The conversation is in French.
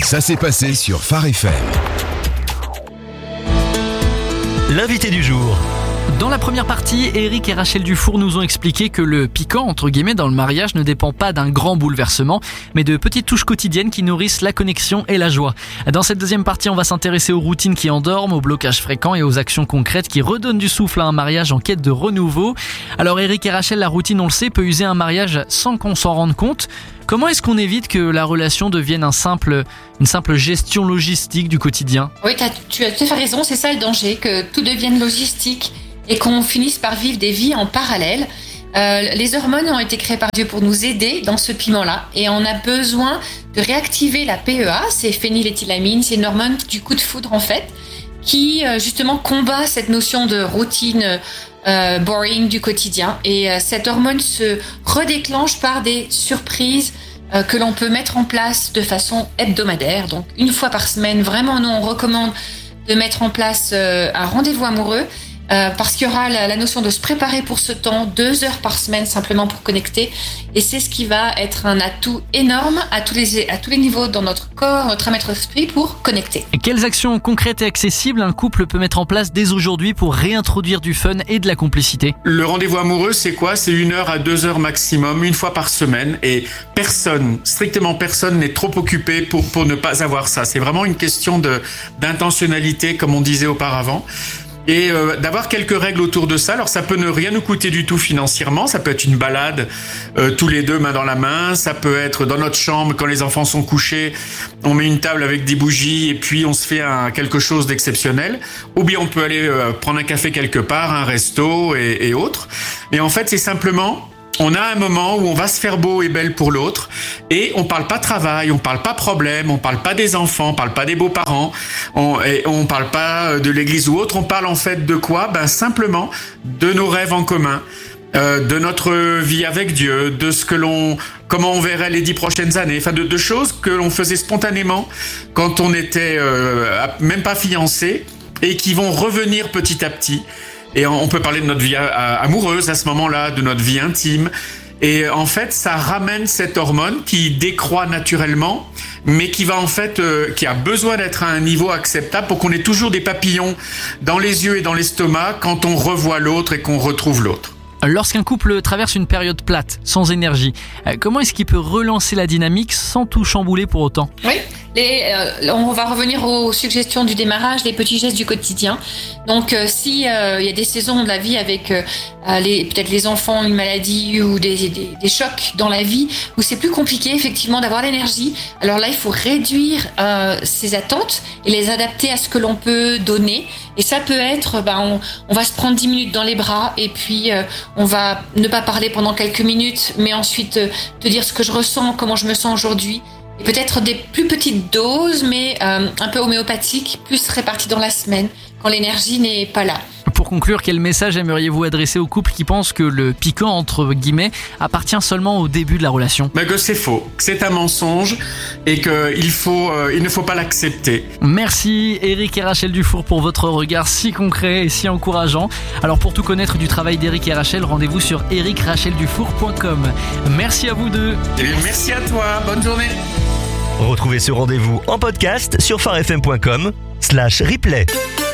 Ça s'est passé sur Phare FM. L'invité du jour. Dans la première partie, Eric et Rachel Dufour nous ont expliqué que le piquant, entre guillemets, dans le mariage ne dépend pas d'un grand bouleversement, mais de petites touches quotidiennes qui nourrissent la connexion et la joie. Dans cette deuxième partie, on va s'intéresser aux routines qui endorment, aux blocages fréquents et aux actions concrètes qui redonnent du souffle à un mariage en quête de renouveau. Alors Eric et Rachel, la routine, on le sait, peut user un mariage sans qu'on s'en rende compte. Comment est-ce qu'on évite que la relation devienne une simple gestion logistique du quotidien ? Oui, tu as tout à fait raison, c'est ça le danger, que tout devienne logistique et qu'on finisse par vivre des vies en parallèle. Les hormones ont été créées par Dieu pour nous aider dans ce piment-là et on a besoin de réactiver la PEA, c'est phényléthylamine, c'est une hormone du coup de foudre en fait, qui justement combat cette notion de routine boring du quotidien. Et cette hormone se redéclenche par des surprises que l'on peut mettre en place de façon hebdomadaire, donc une fois par semaine. Vraiment, nous on recommande de mettre en place un rendez-vous amoureux. Parce qu'il y aura la notion de se préparer pour ce temps, 2 heures par semaine simplement pour connecter, et c'est ce qui va être un atout énorme à tous les niveaux dans notre corps, notre âme et notre esprit pour connecter. Et quelles actions concrètes et accessibles un couple peut mettre en place dès aujourd'hui pour réintroduire du fun et de la complicité ? Le rendez-vous amoureux, c'est quoi ? C'est 1 heure à 2 heures maximum, une fois par semaine, et strictement personne n'est trop occupé pour ne pas avoir ça. C'est vraiment une question d'intentionnalité, comme on disait auparavant. Et d'avoir quelques règles autour de ça. Alors ça peut ne rien nous coûter du tout financièrement, ça peut être une balade tous les deux main dans la main, ça peut être dans notre chambre quand les enfants sont couchés, on met une table avec des bougies et puis on se fait quelque chose d'exceptionnel, ou bien on peut aller prendre un café quelque part, un resto et autres. Mais en fait c'est simplement... On a un moment où on va se faire beau et belle pour l'autre et on parle pas travail, on parle pas problème, on parle pas des enfants, on parle pas des beaux-parents, on parle pas de l'église ou autre, on parle en fait de quoi ? Simplement de nos rêves en commun, de notre vie avec Dieu, de comment on verrait les 10 prochaines années, de choses que l'on faisait spontanément quand on était même pas fiancés et qui vont revenir petit à petit. Et on peut parler de notre vie amoureuse à ce moment-là, de notre vie intime. Et en fait, ça ramène cette hormone qui décroît naturellement, mais qui va en fait, qui a besoin d'être à un niveau acceptable pour qu'on ait toujours des papillons dans les yeux et dans l'estomac quand on revoit l'autre et qu'on retrouve l'autre. Lorsqu'un couple traverse une période plate, sans énergie, comment est-ce qu'il peut relancer la dynamique sans tout chambouler pour autant ? Oui. On va revenir aux suggestions du démarrage, les petits gestes du quotidien. Donc, si y a des saisons de la vie avec peut-être les enfants, une maladie ou des chocs dans la vie où c'est plus compliqué effectivement d'avoir l'énergie, alors là il faut réduire ses attentes et les adapter à ce que l'on peut donner. Et ça peut être, on va se prendre 10 minutes dans les bras et puis on va ne pas parler pendant quelques minutes, mais ensuite te dire ce que je ressens, comment je me sens aujourd'hui. Et peut-être des plus petites doses, mais un peu homéopathiques, plus réparties dans la semaine, quand l'énergie n'est pas là. Pour conclure, quel message aimeriez-vous adresser aux couples qui pensent que le piquant, entre guillemets, appartient seulement au début de la relation ? Que c'est faux, que c'est un mensonge et qu'il ne faut pas l'accepter. Merci Eric et Rachel Dufour pour votre regard si concret et si encourageant. Alors pour tout connaître du travail d'Eric et Rachel, rendez-vous sur ericracheldufour.com. Merci à vous deux. Et merci à toi, bonne journée. Retrouvez ce rendez-vous en podcast sur pharefm.com/replay.